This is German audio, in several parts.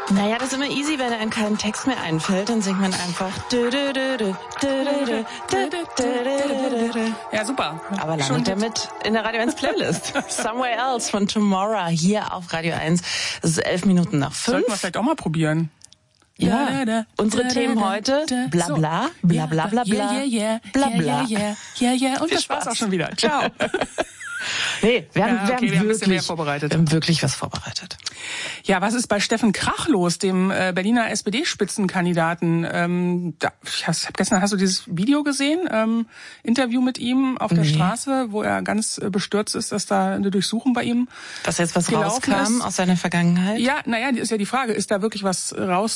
Naja, das ist immer easy, wenn einem kein Text mehr einfällt, dann singt man einfach. Ja, super. Aber landet damit in der Radio 1 Playlist. Somewhere Else von Tomorrow hier auf Radio 1. Es ist 11 Minuten nach 5. Sollten wir vielleicht auch mal probieren. Ja, unsere Themen heute, bla bla, bla bla bla bla, bla bla. Und das war's auch schon wieder. Ciao. Nee, wir haben wirklich was vorbereitet. Ja, was ist bei Steffen Krach los, dem Berliner SPD-Spitzenkandidaten? Gestern hast du dieses Video gesehen, Interview mit ihm auf der Straße, wo er ganz bestürzt ist, dass da eine Durchsuchung bei ihm dass jetzt was rauskam aus seiner Vergangenheit? Ja, naja, ist ja die Frage, ist da wirklich was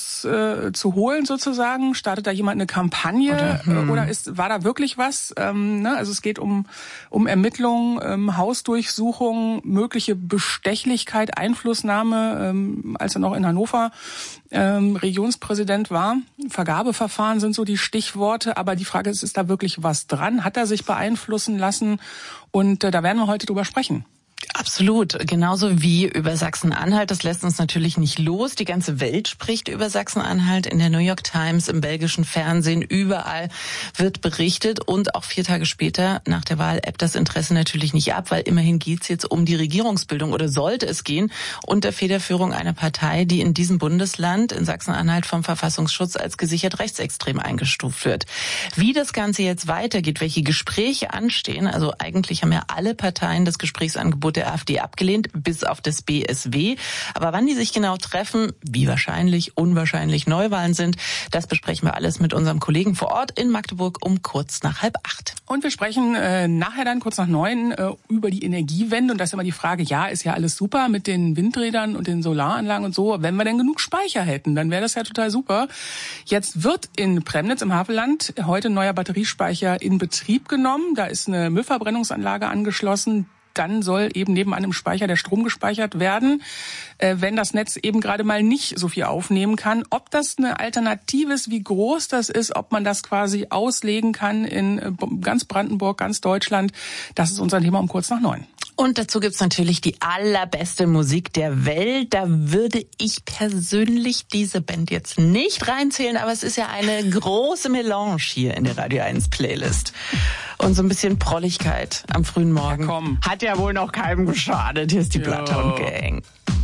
zu holen sozusagen? Startet da jemand eine Kampagne oder war da wirklich was? Also es geht um Ermittlungen, Hausdurchsuchung, mögliche Bestechlichkeit, Einflussnahme, als er noch in Hannover Regionspräsident war. Vergabeverfahren sind so die Stichworte, aber die Frage ist da wirklich was dran? Hat er sich beeinflussen lassen? Und da werden wir heute drüber sprechen. Absolut, genauso wie über Sachsen-Anhalt. Das lässt uns natürlich nicht los. Die ganze Welt spricht über Sachsen-Anhalt. In der New York Times, im belgischen Fernsehen, überall wird berichtet. Und auch 4 Tage später nach der Wahl ebbt das Interesse natürlich nicht ab, weil immerhin geht's jetzt um die Regierungsbildung oder sollte es gehen unter Federführung einer Partei, die in diesem Bundesland, in Sachsen-Anhalt, vom Verfassungsschutz als gesichert rechtsextrem eingestuft wird. Wie das Ganze jetzt weitergeht, welche Gespräche anstehen, also eigentlich haben ja alle Parteien das Gesprächsangebot der AfD abgelehnt, bis auf das BSW. Aber wann die sich genau treffen, wie wahrscheinlich, unwahrscheinlich Neuwahlen sind, das besprechen wir alles mit unserem Kollegen vor Ort in Magdeburg um kurz nach 7:30. Und wir sprechen nachher dann kurz nach 9 über die Energiewende. Und da ist immer die Frage, ja, ist ja alles super mit den Windrädern und den Solaranlagen und so. Wenn wir denn genug Speicher hätten, dann wäre das ja total super. Jetzt wird in Premnitz im Havelland heute ein neuer Batteriespeicher in Betrieb genommen. Da ist eine Müllverbrennungsanlage angeschlossen. Dann soll eben nebenan im Speicher der Strom gespeichert werden, wenn das Netz eben gerade mal nicht so viel aufnehmen kann. Ob das eine Alternative ist, wie groß das ist, ob man das quasi auslegen kann in ganz Brandenburg, ganz Deutschland, das ist unser Thema um kurz nach 9. Und dazu gibt's natürlich die allerbeste Musik der Welt. Da würde ich persönlich diese Band jetzt nicht reinzählen, aber es ist ja eine große Melange hier in der Radio 1 Playlist. Und so ein bisschen Prolligkeit am frühen Morgen. Ja, komm. Hat ja wohl noch keinem geschadet. Hier ist die Bloodhound Gang.